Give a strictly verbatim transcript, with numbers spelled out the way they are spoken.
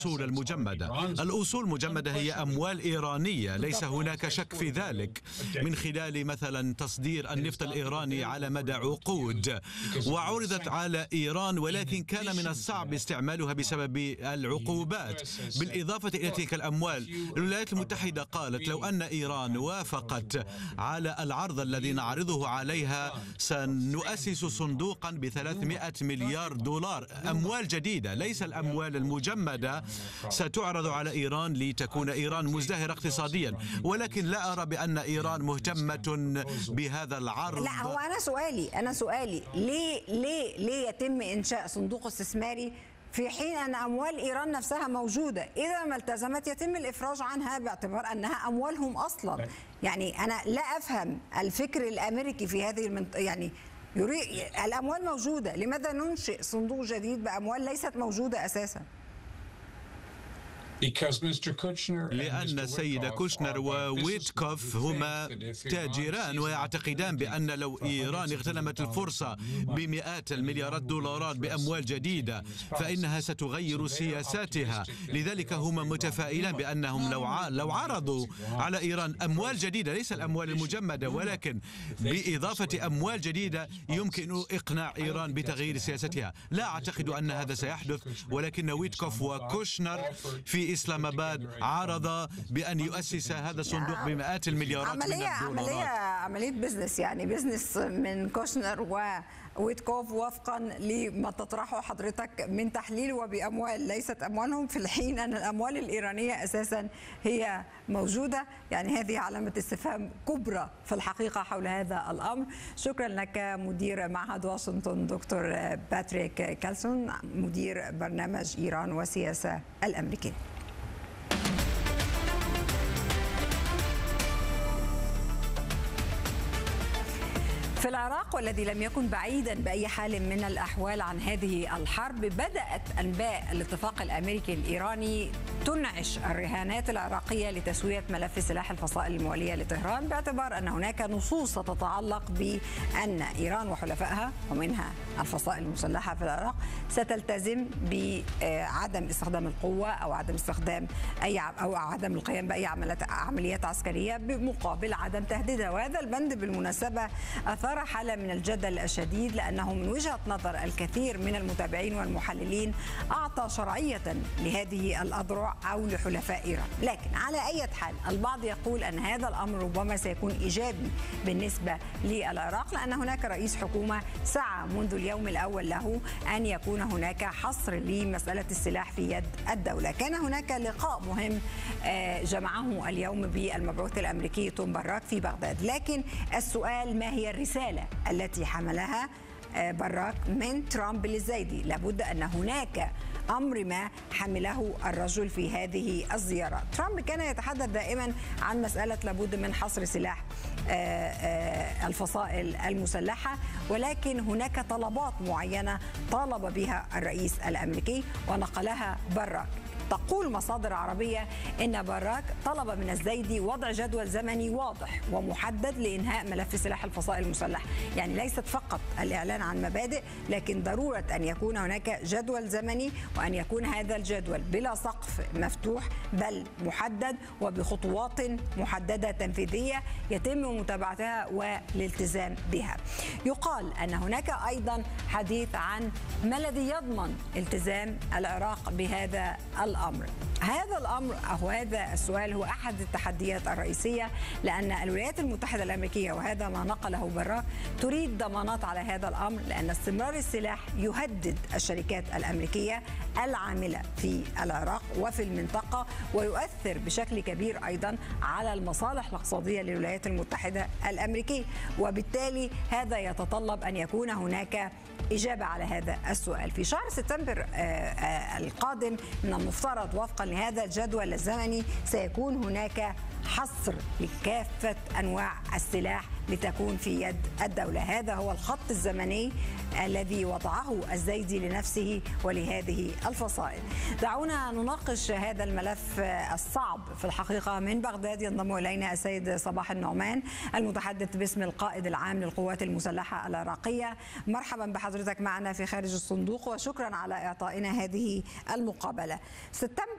الأصول المجمدة. الأصول المجمدة هي أموال إيرانية، ليس هناك شك في ذلك، من خلال مثلا تصدير النفط الإيراني على مدى عقود، وعرضت على إيران، ولكن كان من الصعب استعمالها بسبب العقوبات. بالإضافة إلى تلك الأموال، الولايات المتحدة قالت لو أن إيران وافقت على العرض الذي نعرضه عليها سنؤسس صندوقا بثلاثمائة مليار دولار، أموال جديدة ليس الأموال المجمدة، ستعرض على إيران لتكون إيران مزدهرة اقتصاديا. ولكن لا أرى بأن إيران مهتمة بهذا العرض. لا، هو أنا سؤالي أنا سؤالي ليه ليه ليه يتم إنشاء صندوق استثماري في حين أن أموال إيران نفسها موجودة؟ إذا ما التزمت يتم الإفراج عنها باعتبار أنها أموالهم أصلا. يعني أنا لا أفهم الفكر الأمريكي في هذه المنطقة. يعني يريد الأموال موجودة، لماذا ننشئ صندوق جديد بأموال ليست موجودة أساسا؟ لأن السيد كوشنر وويتكوف هما تاجران ويعتقدان بأن لو إيران اغتنمت الفرصة بمئات المليارات دولارات بأموال جديدة فإنها ستغير سياساتها. لذلك هما متفائلان بأنهم لو لو عرضوا على إيران أموال جديدة، ليس الأموال المجمدة ولكن بإضافة أموال جديدة، يمكن إقناع إيران بتغيير سياستها. لا أعتقد أن هذا سيحدث، ولكن ويتكوف وكوشنر في إسلام آباد عرض بأن يؤسس هذا الصندوق بمئات المليارات عملية من الدولارات. عملية عملية بزنس، يعني بزنس من كوشنر وويتكوف وفقا لما تطرحه حضرتك من تحليل، وبأموال ليست أموالهم، في الحين أن الأموال الإيرانية أساسا هي موجودة. يعني هذه علامة استفهام كبرى في الحقيقة حول هذا الأمر. شكرا لك مدير معهد واشنطن دكتور باتريك كالسون، مدير برنامج إيران والسياسة الأمريكية. في العراق، والذي لم يكن بعيدا بأي حال من الأحوال عن هذه الحرب، بدأت أنباء الاتفاق الأمريكي الإيراني تنعش الرهانات العراقية لتسوية ملف سلاح الفصائل الموالية لطهران، باعتبار أن هناك نصوص تتعلق بأن إيران وحلفائها ومنها الفصائل المسلحة في العراق ستلتزم بعدم استخدام القوة أو عدم استخدام أي أو عدم القيام بأي عمليات عسكرية بمقابل عدم تهديدها. وهذا البند بالمناسبة أثار حالة من الجدل الشديد، لأنه من وجهة نظر الكثير من المتابعين والمحللين أعطى شرعية لهذه الأذرع أو لحلفاء إيران. لكن على أي حال، البعض يقول أن هذا الأمر ربما سيكون إيجابي بالنسبة للعراق، لأن هناك رئيس حكومة سعى منذ اليوم الأول له أن يكون هناك حصر لمسألة السلاح في يد الدولة. كان هناك لقاء مهم جمعه اليوم بالمبعوث الأمريكي توم باراك في بغداد، لكن السؤال: ما هي الرسالة التي حملها باراك من ترامب للزايدي؟ لابد أن هناك أمر ما حمله الرجل في هذه الزيارة. ترامب كان يتحدث دائما عن مسألة لابد من حصر سلاح الفصائل المسلحة، ولكن هناك طلبات معينة طالب بها الرئيس الأمريكي ونقلها باراك. تقول مصادر عربية إن باراك طلب من الزايدي وضع جدول زمني واضح ومحدد لإنهاء ملف سلاح الفصائل المسلحة. يعني ليست فقط الإعلان عن مبادئ، لكن ضرورة أن يكون هناك جدول زمني، وأن يكون هذا الجدول بلا سقف مفتوح بل محدد وبخطوات محددة تنفيذية يتم متابعتها والالتزام بها. يقال أن هناك أيضا حديث عن ما الذي يضمن التزام العراق بهذا الأمر. الأمر. هذا الأمر أو هذا السؤال هو أحد التحديات الرئيسية، لأن الولايات المتحدة الأمريكية، وهذا ما نقله باراك، تريد ضمانات على هذا الأمر، لأن استمرار السلاح يهدد الشركات الأمريكية العاملة في العراق وفي المنطقة، ويؤثر بشكل كبير أيضا على المصالح الاقتصادية للولايات المتحدة الأمريكية، وبالتالي هذا يتطلب أن يكون هناك إجابة على هذا السؤال. في شهر سبتمبر القادم من المفترض وفقا لهذا الجدول الزمني سيكون هناك حصر لكافة أنواع السلاح لتكون في يد الدولة. هذا هو الخط الزمني الذي وضعه الزايدي لنفسه ولهذه الفصائل. دعونا نناقش هذا الملف الصعب في الحقيقة. من بغداد ينضم إلينا السيد صباح النعمان، المتحدث باسم القائد العام للقوات المسلحة العراقية. مرحبا بحضرتك معنا في خارج الصندوق، وشكرا على إعطائنا هذه المقابلة. سبتمبر